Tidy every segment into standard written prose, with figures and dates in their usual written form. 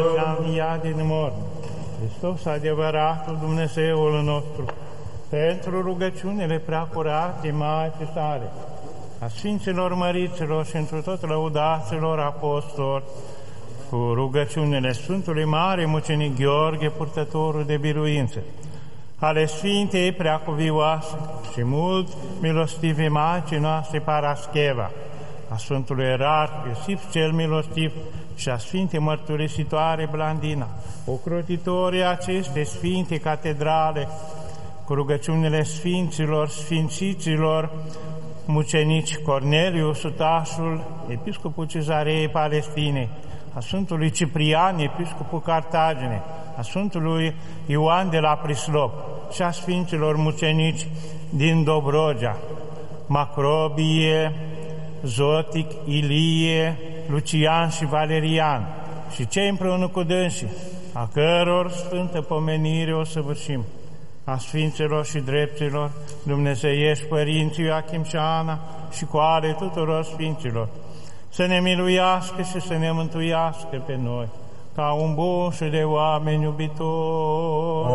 a înviat din morți, Hristos adevăratul Dumnezeul nostru, pentru rugăciunile preacurate Maicii sale, a Sfinților Măriților și întru tot lăudaților apostoli, cu rugăciunile Sfântului Mare Mucenic Gheorghe, purtătorul de biruință, ale Sfintei Preacuvioase și mult milostive Maicii noastre Parascheva, a Sfântului Ierarh Iosif cel Milostiv și a Sfintei Mărturisitoare Blandina, ocrotitorii acestei Sfinte Catedrale, cu rugăciunile Sfinților, Sfințiților, mucenici Corneliu Sutașul, Episcopul Cezarei Palestinei, a Sfântului Ciprian, Episcopul Cartagine, a Sfântului Ioan de la Prislop și a Sfinților mucenici din Dobrogea, Macrobie, Zotic, Ilie, Lucian și Valerian, și cei împreună cu dânsii, a căror sfântă pomenire o săvârșim, a Sfinților și Dreptilor dumnezeiești Părinții Ioachim și Ana și cu ale tuturor Sfinților, să ne miluiască și să ne mântuiască pe noi, ca un bun și de oameni iubitori.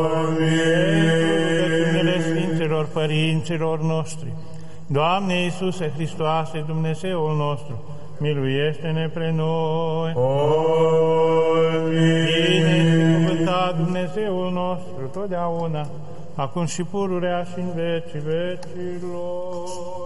Amin. Sfinților Părinților noștri, Doamne Iisuse Hristoase, Dumnezeul nostru, miluiește-ne pre noi. Amin. Bine cuvântat Dumnezeul nostru, totdeauna, acum și pururea și în vecii vecilor.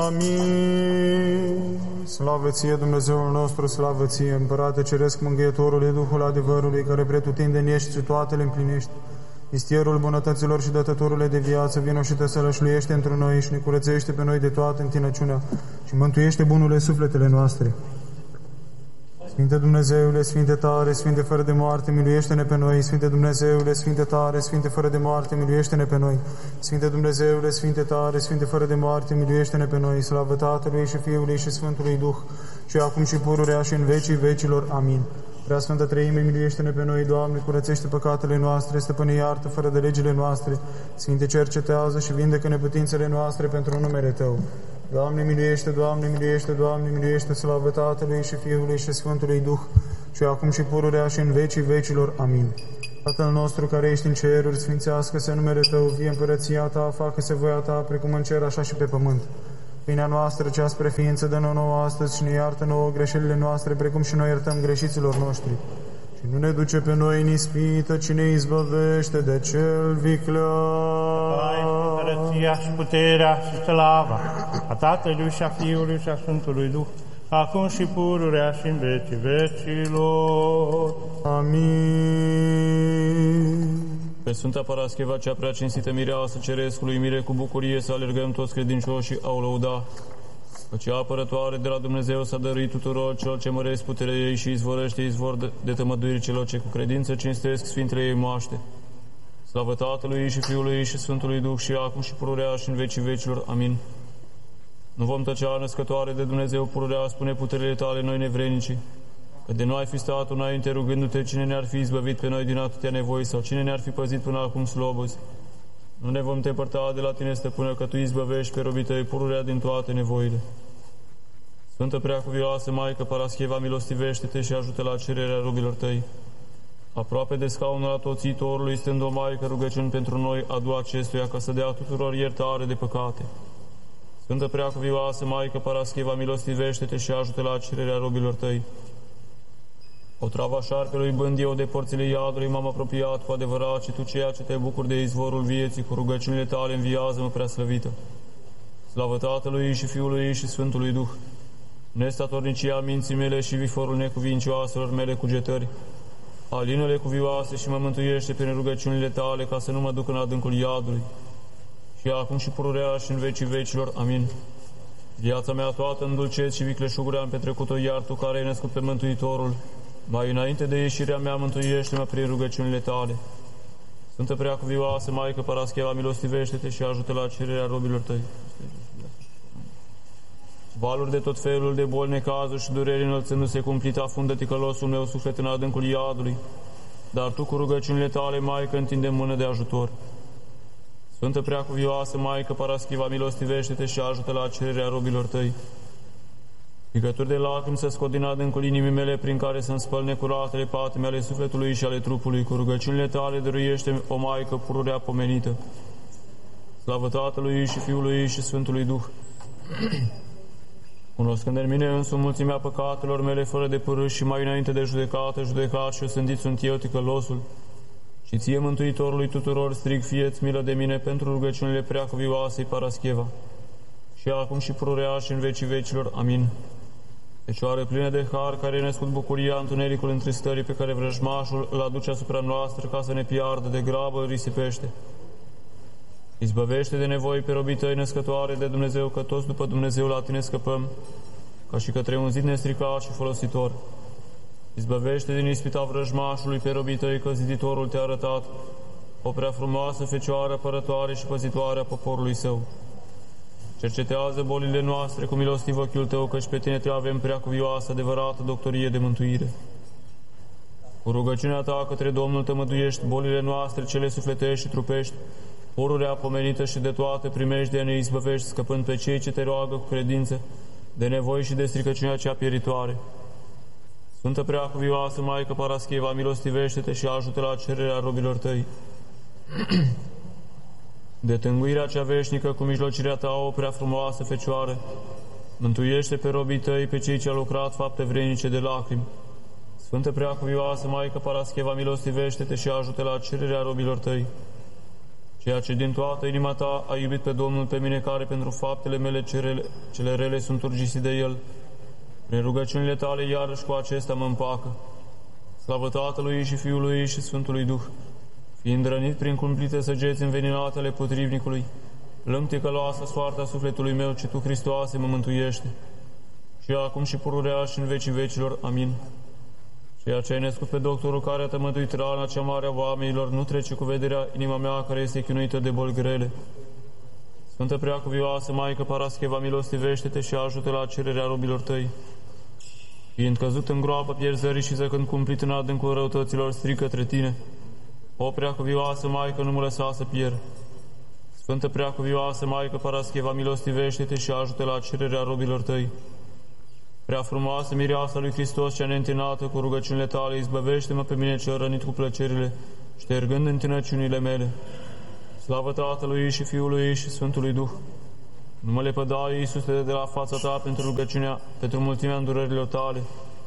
Amin. Slavă ție, Dumnezeul nostru, slavă ție, Împărate Ceresc, Mângâietorule, Duhul adevărului, care pretutindeni ești și toate le împlinești. Istierul bunătăților și dătătorule de viață, vino și te sălășluiește într noi și ne curățește pe noi de toată întinăciunea și mântuiește bunurile sufletele noastre. Sfinte Dumnezeule, Sfinte tare, Sfinte fără de moarte, miluiește-ne pe noi. Sfinte Dumnezeule, Sfinte tare, Sfinte fără de moarte, miluiește-ne pe noi. Sfinte Dumnezeule, Sfinte tare, Sfinte fără de moarte, miluiește-ne pe noi. Slavă Tatălui și Fiului și Sfântului Duh, și acum și pururea și în vecii vecilor. Amin. Prea Sfântă Treime, miluiește-ne pe noi, Doamne, curățește păcatele noastre, stăpâne iartă fără de legile noastre, Sfinte cercetează și vindecă neputințele noastre pentru numele Tău. Doamne miluiește, Doamne miluiește, Doamne miluiește, slavă Tatălui și Fiului și Sfântului Duh, și acum și pururea și în vecii vecilor. Amin. Tatăl nostru care ești în ceruri, sfințească-se numele Tău, vie împărăția Ta, facă-se voia Ta, precum în cer, așa și pe pământ. Pâinea noastră, cea spre ființă, dă-ne nouă astăzi și ne iartă nouă greșelile noastre, precum și noi iertăm greșiților noștri. Și nu ne duce pe noi în ispită, ci ne izbăvește de cel viclean. Ai împărăția și puterea și slava a Tatălui și a Fiului și a Sfântului Duh, acum și pururea și în vecii vecilor. Amin. Pe Sfânta Parascheva, cea prea cinstită mireasă Cerescului, mire cu bucurie să alergăm toți credincioșii au lăuda, căci ea apărătoare de la Dumnezeu s-a dăruit tuturor celor ce măresc puterea ei și izvorăște izvor de tămăduiri celor ce cu credință cinstesc Sfintele ei moaște. Slavă Tatălui și Fiului și Sfântului Duh, și acum și pururea și în vecii vecilor. Amin. Nu vom tăcea, născătoare de Dumnezeu pururea, spune puterile Tale noi nevrenici, că de noi ai fi stat înainte rugându-te cine ne-ar fi izbăvit pe noi din atâtea nevoi sau cine ne-ar fi păzit până acum slobozi. Nu ne vom depărta de la Tine, Stăpână, că Tu izbăvești pe robii Tăi pururea din toate nevoile. Sfântă Preacuvioasă Maică Parascheva, milostivește-te și ajută la cererea robilor Tăi. Aproape de scaunul atoțitorului, stând o Maică, rugăciuni pentru noi adu acestuia, ca să dea tuturor iertare de păcate. Sfântă Preacuvioasă Maică Parascheva, milostivește-te și ajută la cererea robilor Tăi. O travă șarpelui bând eu de porțile iadului, m-am apropiat cu adevărat, și Tu, ceea ce te bucuri de izvorul vieții, cu rugăciunile Tale înviază-mă prea slăvită. Slavă Tatălui și Fiului și Sfântului Duh, nestatornicia minții mele și viforul necuvincioaselor mele cugetări, alină-le cuvioase și mă mântuiește prin rugăciunile Tale, ca să nu mă duc în adâncul iadului. Și acum și pururea și în vecii vecilor. Amin. Viața mea toată în dulceți și vicleșuguri am petrecut-o, iar Tu, care ai născut pe Mântuitorul, mai înainte de ieșirea mea, mântuiește-mă prin rugăciunile Tale. Sfântă Preacuvioasă Maică Parascheva, milostivește-te și ajută la cererea robilor Tăi. Valuri de tot felul de boli, necazuri și dureri înălțându-se cumplit, afundă ticălosul meu suflet în adâncul iadului, dar Tu, cu rugăciunile Tale, Maică, întinde mână de ajutor. Sfântă Preacuvioasă Maică Parascheva, milostivește-te și ajută la cererea robilor Tăi. Picături de lacrimi să scot din adâncul inimii mele, prin care să-mi spăl necuratele patime ale sufletului și ale trupului. Cu rugăciunile tale dăruiește o Maică pururea pomenită. Slavă Tatălui și Fiului și Sfântului Duh. Cunoscând în mine însumi mulțimea păcatelor mele fără de părâși și mai înainte de judecată, judecat și osândit sunt eu, ticălosul. Și ție, Mântuitorului tuturor, strig, fie-ți milă de mine pentru rugăciunile preacuvioasei Parascheva. Și acum și pururea și în vecii vecilor. Amin. Fecioară plină de har, care e născut bucuria întunericul întristării pe care vrăjmașul îl aduce asupra noastră ca să ne piardă, de grabă risipește. Izbăvește de nevoi pe robii tăi, născătoare de Dumnezeu, că toți după Dumnezeu la tine scăpăm, ca și către un zid nestricat și folositor. Izbăvește din ispita vrăjmașului pe robii tăi, că ziditorul te-a arătat, o prea frumoasă Fecioară apărătoare și păzitoare a poporului său. Cercetează bolile noastre cu milostiv ochiul tău, căci pe tine te avem preacuvioasă, adevărată doctorie de mântuire. Cu rugăciunea ta către Domnul tămăduiești bolile noastre, cele sufletești și trupești, pururea pomenită și de toate primești, ne izbăvești, scăpând pe cei ce te roagă cu credință, de nevoi și de stricăciunea cea pieritoare. Sfântă preacuvioasă Maică Parascheva, milostivește-te și ajută la cererea robilor tăi. De tânguirea cea veșnică, cu mijlocirea ta, o prea frumoasă Fecioară, mântuiește pe robii tăi, pe cei ce au lucrat fapte vrednice de lacrimi. Sfântă preacuvioasă Maică Parascheva, milostivește-te și ajută la cererea robilor tăi. Ceea ce din toată inima ta a iubit pe Domnul, pe mine, care pentru faptele mele cele rele sunt urgisit de El, prin rugăciunile tale iarăși cu acesta mă împacă. Slavă Tatălui și Fiului și Sfântului Duh, fiind rănit prin cumplite săgeți înveninate ale potrivnicului, plâng ticăloasă soarta sufletului meu, ce Tu, Hristoase, mă mântuiește. Și acum și pururea și în vecii vecilor. Amin. Ceea ce ai născut pe doctorul care a tămăduit rana cea mare a oamenilor, nu trece cu vederea inima mea, care este chinuită de boli grele. Sfântă preacuvioasă Maică Parascheva, milostivește-te și ajută la cererea robilor tăi. Fiind căzut în groapă pierzării și zăcând cumplit în adâncul răutăților, strig către tine. O preacuvioasă Maică, nu mă lăsa să pierd. Sfântă preacuvioasă Maică Parascheva, milostivește-te și ajută la cererea robilor tăi. Prea frumoasă mireasa lui Hristos, cea neîntinată, cu rugăciunile tale, izbăvește-mă pe mine cel rănit cu plăcerile, ștergând întinăciunile mele. Slavă Tatălui și Fiului și Sfântului Duh! Nu mă lepăda, Iisuse, de la fața ta pentru mulțimea îndurărilor tale,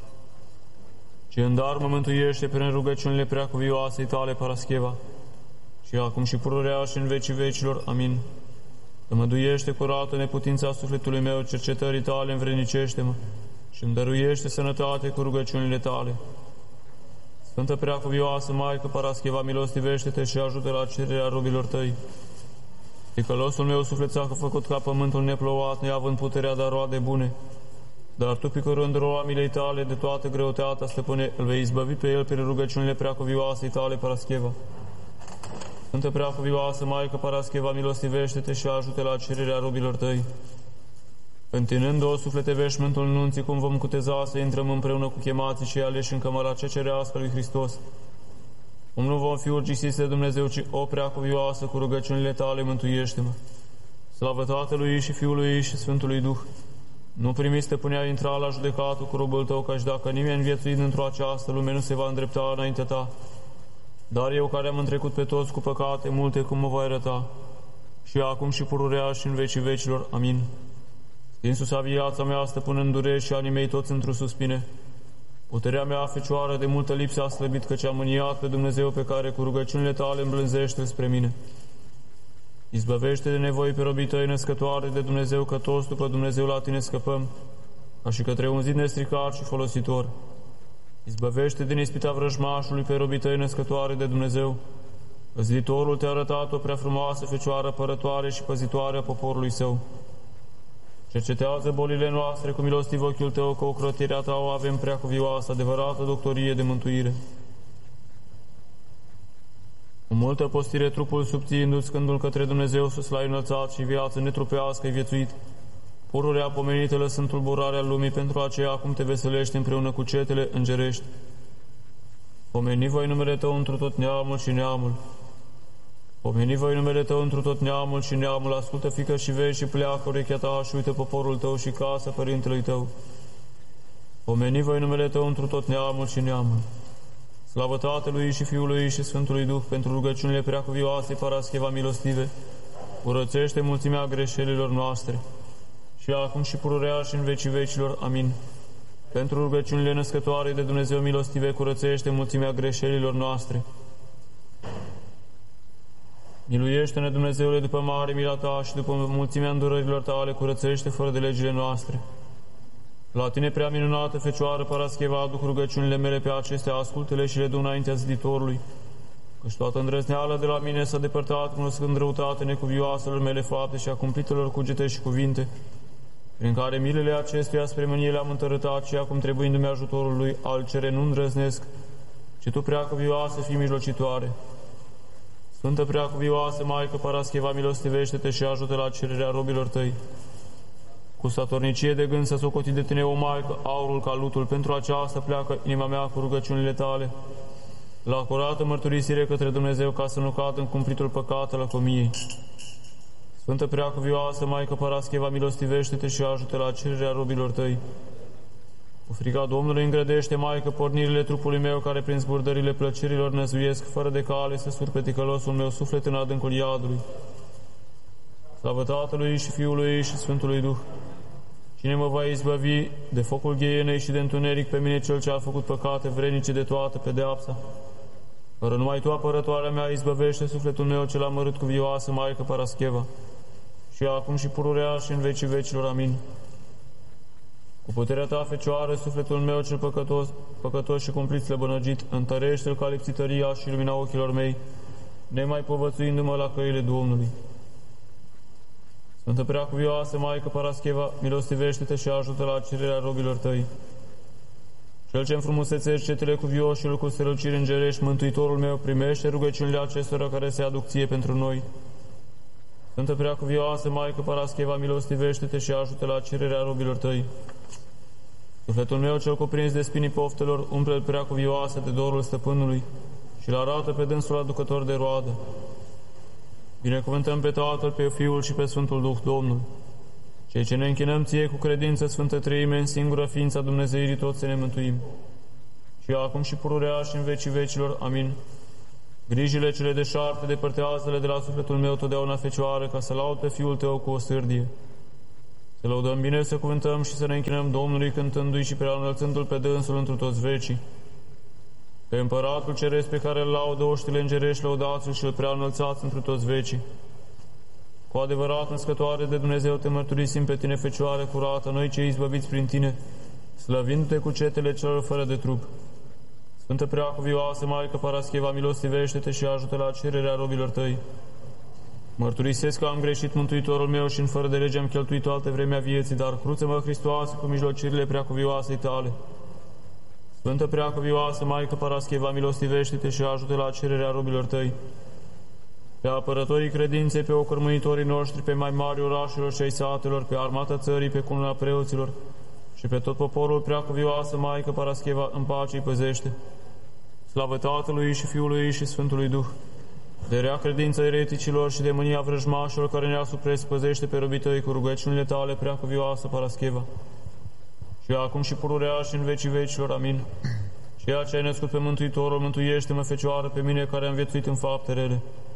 ci în dar mă mântuiește prin rugăciunile preacuvioasei tale, Parascheva, și acum și pururea și în vecii vecilor. Amin. Tămăduiește curată neputința sufletului meu, cercetării tale învrednicește-mă și îmi dăruiește sănătate cu rugăciunile tale. Sfântă preacuvioasă Maică Parascheva, milostivește-te și ajută la cererea robilor tăi. Ticălosul meu suflet s-a făcut ca pământul neplouat, neavând puterea de a roade bune. Dar tu, picărând roa milei tale de toată greutatea, stăpâne, îl vei izbăvi pe el prin rugăciunile preacuvioasei tale, Parascheva. Sfântă preacuvioasă Maică Parascheva, milostivește-te și ajută la cererea robilor tăi. Întinând-o suflete veșmântul nunții, cum vom cuteza să intrăm împreună cu chemații și aleși în cămăra cea cerească lui Hristos. Cum nu vom fi urgisiți de Dumnezeu, ci o preacuvioasă, cu rugăciunile tale mântuiește-mă. Slavă Tatălui și Fiului și Sfântului Duh! Nu primi, stăpânea, intra la judecată cu robul tău, căci dacă nimeni viețuit într-o această lume nu se va îndrepta înaintea ta. Dar eu, care am întrecut pe toți cu păcate multe, cum mă voi arăta? Și acum și pururea și în vecii vecilor. Amin. Însusa viața mea, stăpân în dureri și anii mei toți într-o suspine. Puterea mea, Fecioară, de multă lipsă a slăbit, căci am mâniat pe Dumnezeu, pe care cu rugăciunile tale îmblânzește spre mine. Izbăvește de nevoi pe robii tăi, născătoare de Dumnezeu, că toți după Dumnezeu la tine scăpăm, ca și către un zid nestricat și folositor. Izbăvește din ispita vrăjmașului pe robii tăi, născătoare de Dumnezeu, că ziditorul te-a arătat o prea frumoasă Fecioară apărătoare și păzitoare a poporului său. Cercetează bolile noastre cu milostiv ochiul tău, că ocrotirea ta o avem preacuvioasă, adevărată doctorie de mântuire. Cu multă postire trupul subțiindu-ți, scându-l către Dumnezeu sus l-ai înălțat și viață netrupească-i viețuit. Pururea pomenită lăsând tulburarea lumii, pentru aceea acum te veselești împreună cu cetele îngerești. Pomeni voi numele tău întru tot neamul și neamul. Pomeni voi numele tău întru tot neamul și neamul. Ascultă, fică, și vezi și pleacă urechea ta și uită poporul tău și casa părintelui tău. Pomeni voi numele Tău întru tot neamul și neamul. Slavă Tatălui și Fiului și Sfântului Duh pentru rugăciunile preacuvioase Parascheva milostive, curățește mulțimea greșelilor noastre și acum și pururea și în vecii vecilor. Amin. Pentru rugăciunile născătoare de Dumnezeu milostive, curățește mulțimea greșelilor noastre. Miluiește-ne, Dumnezeule, după mare mila Ta și după mulțimea îndurărilor Tale, curățește fără de legile noastre. La Tine, prea minunată Fecioară Parascheva, aduc rugăciunile mele pe acestea, ascultă-le și le du înaintea ziditorului, căci toată îndrăzneala de la mine s-a depărtat, cunoscând răutate necuvioaselor mele fapte și a cumplitelor cugete și cuvinte, prin care milele acestuia spre mânie le-am întărătat și acum, trebuindu-mi ajutorul lui, al cere nu îndrăznesc, ci Tu, prea cuvioasă, fii mijlocitoare. Sfântă prea cuvioasă Maică Parascheva, milostivește-te și ajută la cererea robilor Tăi. Cu statornicie de gând să socoti de Tine, o Maică, aurul ca lutul, pentru aceasta pleacă inima mea cu rugăciunile Tale, la curată mărturisire către Dumnezeu, ca să nu cad în cumplitul păcat al lăcomiei. Sfântă prea cuvioasă Maică Parascheva, milostivește-te și ajută la cererea robilor Tăi. Cu frica Domnului îngrădește, Maică, pornirile trupului meu, care prin zburdările plăcerilor năzuiesc, fără de cale să surpe ticălosul meu suflet în adâncul iadului. Slavă Tatălui și Fiului și Sfântului Duh! Cine mă va izbăvi de focul gheienei și de întuneric, pe mine cel ce a făcut păcate vrednice de toată pedeapsa? Fără numai Tu, apărătoarea mea, izbăvește sufletul meu cel amărât cuvioasă Maică Parascheva, și acum și pururea și în vecii vecilor. Amin. Cu puterea Ta, Fecioară, sufletul meu cel păcătos și cumplit slăbănăgit, întărește-l ca lipsităria și lumina ochilor mei, nemai povățuindu-mă la căile Domnului. Sfântă preacuvioasă Maică Parascheva, milostivește-te și ajută la cererea robilor Tăi. Cel ce înfrumusețești cetele cuvioșilor cu străluciri îngerești, Mântuitorul meu, primește rugăciunile acestora care se aduc Ție pentru noi. Sfântă preacuvioasă Maică Parascheva, milostivește-te și ajută la cererea robilor Tăi. Sufletul meu cel cuprins de spinii poftelor, umple-l preacuvioasă de dorul stăpânului și-l arată pe dânsul aducător de roadă. Binecuvântăm pe Tatăl, pe Fiul și pe Sfântul Duh, Domnul. Cei ce ne închinăm Ție cu credință, Sfântă Treime, în singura ființa Dumnezeirii, toți să ne mântuim. Și acum și pururea și în vecii vecilor. Amin. Grijile cele deșarte depărtează-le de la sufletul meu totdeauna, Fecioară, ca să laud pe Fiul Tău cu o sârdie. Să lăudăm bine, să cuvântăm și să ne închinăm Domnului, cântându-i și preanălțându-L pe dânsul întru toți vecii. Pe Împăratul Ceresc pe care îl laudă oștile îngerești, lăudați-L și îl preanălțați întru toți vecii. Cu adevărat, născătoare de Dumnezeu, Te mărturisim pe Tine, Fecioară curată, noi cei izbăviți prin Tine, slăvindu-Te cu cetele celor fără de trup. Sfântă preacuvioasă Maică Parascheva, milostivește-te și ajută la cererea robilor Tăi. Mărturisesc că am greșit, Mântuitorul meu, și în fără de lege am cheltuit toată vremea vieții, dar cruță-mă, Hristoase, cu mijlocirile preacuvioasei Tale. Sfântă preacuvioasă Maică Parascheva, milostivește-te și ajută la cererea robilor Tăi. Pe apărătorii credinței, pe ocărmuitorii noștri, pe mai mari orașelor și ai satelor, pe armata țării, pe cununa preoților și pe tot poporul, preacuvioasă Maică Parascheva, în pace îi păzește. Slavă Tatălui și Fiului și Sfântului Duh! De rea credința ereticilor și de mânia vrăjmașilor care ne asupresc, păzește pe robii Tăi cu rugăciunile Tale, preacuvioasă Parascheva. Și acum și pururea și în vecii vecilor. Amin. Ceea ce ai născut pe Mântuitorul, mântuiește-mă, Fecioară, pe mine care am viețuit în fapte rele.